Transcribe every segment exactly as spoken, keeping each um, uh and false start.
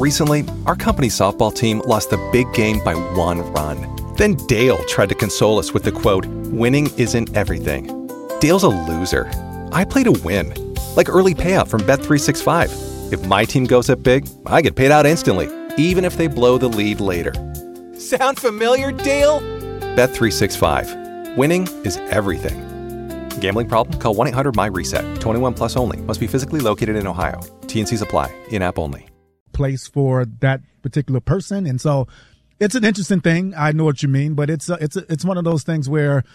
Recently, our company softball team lost the big game by one run. Then Dale tried to console us with the quote, "Winning isn't everything." Dale's a loser. I play to win. Like early payout from Bet three sixty-five. If my team goes up big, I get paid out instantly, even if they blow the lead later. Sound familiar, Dale? Bet three sixty-five. Winning is everything. Gambling problem? Call one eight hundred M Y reset. twenty-one plus only. Must be physically located in Ohio. T N Cs apply. In-app only. Place for that particular person. And so it's an interesting thing. I know what you mean, but it's a, it's a, it's one of those things where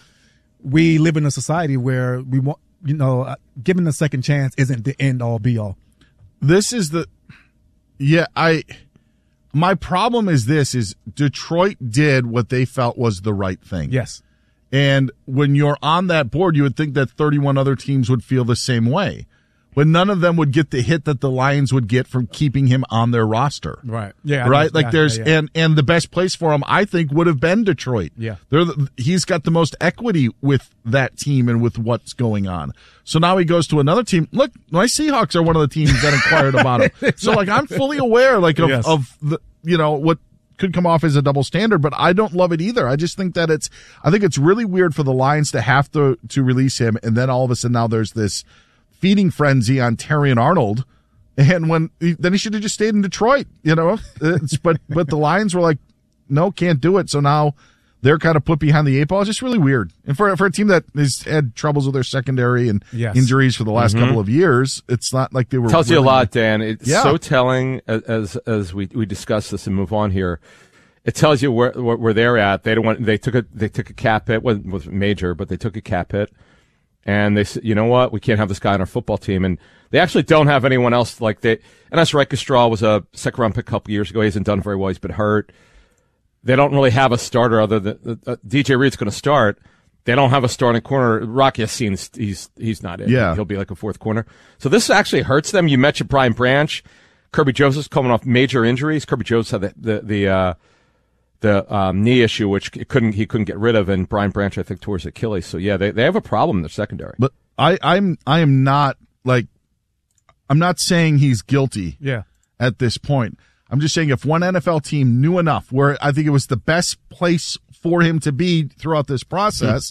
we live in a society where we want, you know, uh, giving a second chance isn't the end all be all. This is the, yeah, I, my problem is this, is Detroit did what they felt was the right thing. Yes. And when you're on that board, you would think that thirty-one other teams would feel the same way. But none of them would get the hit that the Lions would get from keeping him on their roster. Right. Yeah. Right. Like yeah, there's, yeah, yeah. and, and the best place for him, I think, would have been Detroit. Yeah. They're the, he's got the most equity with that team and with what's going on. So now he goes to another team. Look, my Seahawks are one of the teams that inquired about him. Exactly. So like, I'm fully aware, like, of, yes. of the, you know, what could come off as a double standard, but I don't love it either. I just think that it's, I think it's really weird for the Lions to have to, to release him. And then all of a sudden now there's this feeding frenzy on Terrion Arnold, and when then he should have just stayed in Detroit, you know. It's, but but the Lions were like, no, can't do it. So now they're kind of put behind the eight ball. It's just really weird. And for for a team that has had troubles with their secondary and yes. injuries for the last mm-hmm. couple of years, it's not like they were. Tells really, you a lot, Dan. It's yeah. so telling as as we we discuss this and move on here. It tells you where where, where they're at. They don't want. They took a they took a cap hit. wasn't was major, but they took a cap hit. And they said, you know what? We can't have this guy on our football team. And they actually don't have anyone else like they. And that's right. Straw was a second round pick a couple years ago. He hasn't done very well. He's been hurt. They don't really have a starter other than uh, D J Reed's going to start. They don't have a starting corner. Rocky Yassin, he's he's not it. Yeah. He'll be like a fourth corner. So this actually hurts them. You mentioned Brian Branch. Kirby Joseph's coming off major injuries. Kirby Joseph had the the the, uh, the um, knee issue, which he couldn't he couldn't get rid of, and Brian Branch, I think, tore his Achilles. So yeah, they they have a problem in their secondary. But I I'm I am not like I'm not saying he's guilty. Yeah. At this point, I'm just saying if one N F L team knew enough, where I think it was the best place for him to be throughout this process,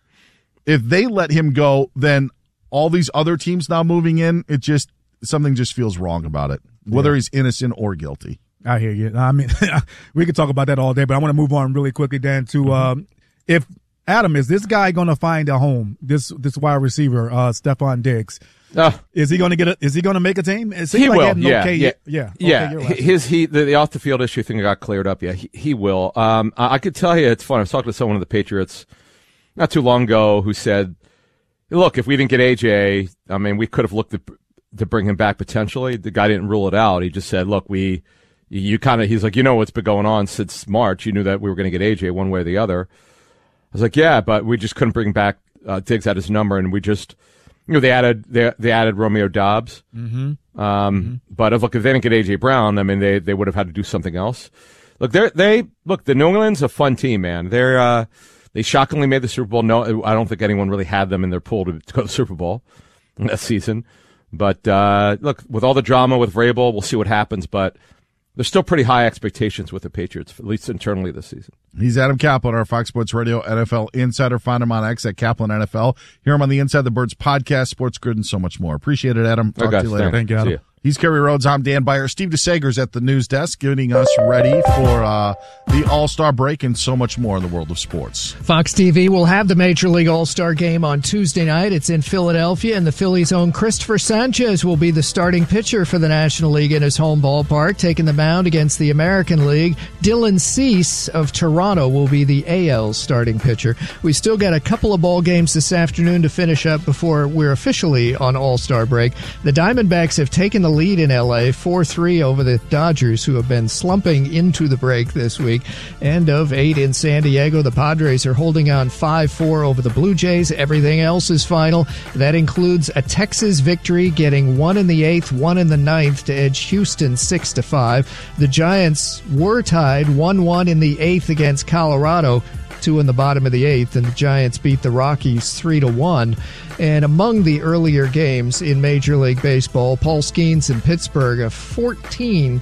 if they let him go, then all these other teams now moving in, it just something just feels wrong about it, whether yeah. he's innocent or guilty. I hear you. I mean, we could talk about that all day, but I want to move on really quickly, Dan, to Mm-hmm. um, if Adam, is this guy going to find a home? This this wide receiver, uh, Stephon Diggs, uh, is he going to get a? Is he going to make a team? It he like will. He yeah, okay, yeah, yeah, yeah. Okay, His he the, the off the field issue thing got cleared up. Yeah, he, he will. Um, I, I could tell you, it's fun. I was talking to someone of the Patriots not too long ago who said, "Look, if we didn't get A J, I mean, we could have looked at, to bring him back potentially." The guy didn't rule it out. He just said, "Look, we." You kind of, he's like, you know what's been going on since March. You knew that we were going to get A J one way or the other. I was like, yeah, but we just couldn't bring back uh, Diggs at his number, and we just, you know, they added they, they added Romeo Doubs. Mm-hmm. Um, mm-hmm. But if, look, if they didn't get A J Brown, I mean, they they would have had to do something else. Look, they they look the New England's a fun team, man. They're uh, they shockingly made the Super Bowl. No, I don't think anyone really had them in their pool to, to go to the Super Bowl that season. But uh, look, with all the drama with Vrabel, we'll see what happens, but. There's still pretty high expectations with the Patriots, at least internally this season. He's Adam Kaplan, our Fox Sports Radio N F L insider. Find him on X at Kaplan N F L. Hear him on the Inside the Birds podcast, Sports Grid, and so much more. Appreciate it, Adam. Talk okay, to you later. Thank you, Adam. He's Kerry Rhodes. I'm Dan Byer. Steve DeSager's at the news desk getting us ready for uh, the All-Star break and so much more in the world of sports. Fox T V will have the Major League All-Star game on Tuesday night. It's in Philadelphia, and the Phillies' own Christopher Sanchez will be the starting pitcher for the National League in his home ballpark, taking the mound against the American League. Dylan Cease of Toronto will be the A L starting pitcher. We still got a couple of ball games this afternoon to finish up before we're officially on All-Star break. The Diamondbacks have taken the lead in L A, four three over the Dodgers, who have been slumping into the break this week. End of eight in San Diego. The Padres are holding on five four over the Blue Jays. Everything else is final. That includes a Texas victory, getting one in the eighth, one in the ninth to edge Houston six to five. The Giants were tied one one in the eighth against Colorado. Two in the bottom of the eighth, and the Giants beat the Rockies three to one. And among the earlier games in Major League Baseball, Paul Skeens in Pittsburgh, a fourteen